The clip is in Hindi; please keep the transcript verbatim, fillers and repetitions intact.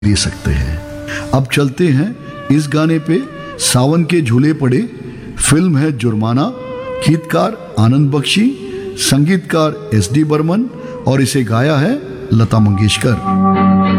दे सकते हैं। अब चलते हैं इस गाने पे। सावन के झूले पड़े फिल्म है जुर्माना, गीतकार आनंद बख्शी, संगीतकार एस डी बर्मन और इसे गाया है लता मंगेशकर।